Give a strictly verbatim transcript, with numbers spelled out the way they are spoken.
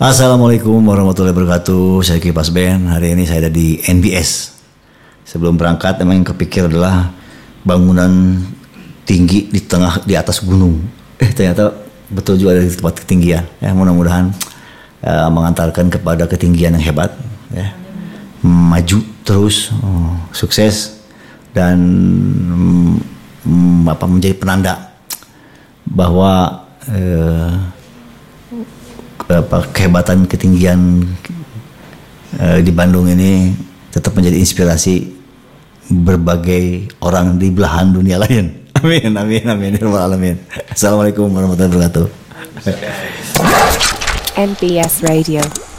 Assalamualaikum warahmatullahi wabarakatuh. Saya Kipas Ben. Hari ini saya ada di N B S. Sebelum berangkat emang yang kepikir adalah bangunan tinggi di tengah di atas gunung. Eh ternyata betul juga ada di tempat ketinggian. Ya mudah-mudahan uh, mengantarkan kepada ketinggian yang hebat. Ya. Maju terus, oh, sukses dan um, apa menjadi penanda bahwa uh, apa, kehebatan ketinggian uh, di Bandung ini tetap menjadi inspirasi berbagai orang di belahan dunia lain. Amin, amin, amin, amin. Assalamualaikum warahmatullahi wabarakatuh. N B S Radio.